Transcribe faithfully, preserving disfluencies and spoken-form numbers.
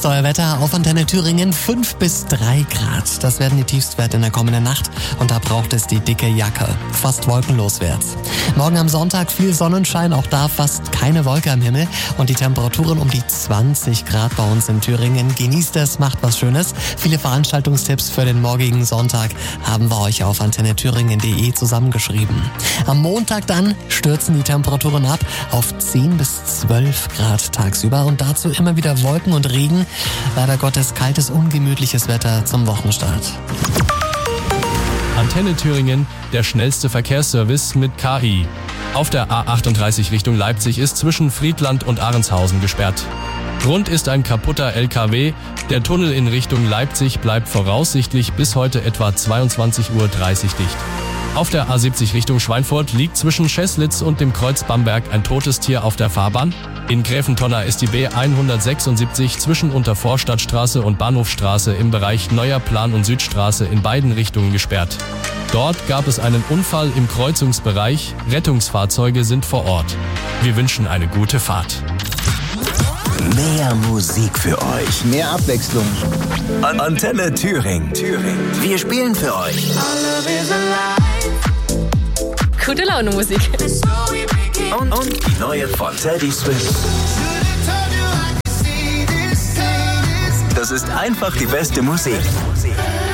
Jetzt euer Wetter auf Antenne Thüringen, fünf bis drei Grad. Das werden die Tiefstwerte in der kommenden Nacht und da braucht es die dicke Jacke. Fast wolkenlos wird's. Morgen am Sonntag viel Sonnenschein, auch da fast keine Wolke am Himmel und die Temperaturen um die zwanzig Grad bei uns in Thüringen. Genießt es, macht was Schönes. Viele Veranstaltungstipps für den morgigen Sonntag haben wir euch auf antenne thüringen punkt de zusammengeschrieben. Am Montag dann stürzen die Temperaturen ab auf zehn bis zwölf Grad tagsüber und dazu immer wieder Wolken und Regen. Leider Gottes kaltes, ungemütliches Wetter zum Wochenstart. Antenne Thüringen, der schnellste Verkehrsservice mit K I. Auf der A achtunddreißig Richtung Leipzig ist zwischen Friedland und Ahrenshausen gesperrt. Grund ist ein kaputter L K W. Der Tunnel in Richtung Leipzig bleibt voraussichtlich bis heute etwa zweiundzwanzig Uhr dreißig dicht. Auf der A siebzig Richtung Schweinfurt liegt zwischen Scheßlitz und dem Kreuz Bamberg ein totes Tier auf der Fahrbahn. In Gräfentonna ist die B hundertsechsundsiebzig zwischen Untervorstadtstraße und Bahnhofstraße im Bereich Neuer Plan und Südstraße in beiden Richtungen gesperrt. Dort gab es einen Unfall im Kreuzungsbereich. Rettungsfahrzeuge sind vor Ort. Wir wünschen eine gute Fahrt. Mehr Musik für euch. Mehr Abwechslung. An Antenne Thüringen. Thüringen. Wir spielen für euch. Gute Laune Musik. Und, und die neue von Teddy Swims. Das ist einfach die beste Musik.